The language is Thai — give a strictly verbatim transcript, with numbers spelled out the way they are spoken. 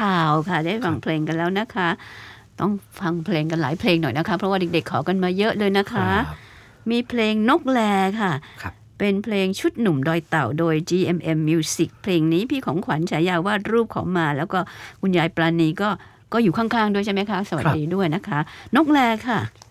ข่าวค่ะได้ฟังเพลงกันแล้วนะคะต้องฟังเพลงกันหลายเพลงหน่อยนะคะเพราะว่าเด็กๆขอกันมาเยอะเลยนะคะมีเพลงนกแลค่ะเป็นเพลงชุดหนุ่มดอยเต่าโดย จี เอ็ม เอ็ม Music เพลงนี้พี่ของขวัญฉายาวาดรูปขอมาแล้วก็คุณยายปราณีก็ก็อยู่ข้างๆด้วยใช่ไหมคะสวัสดีด้วยนะคะนกแลค่ะ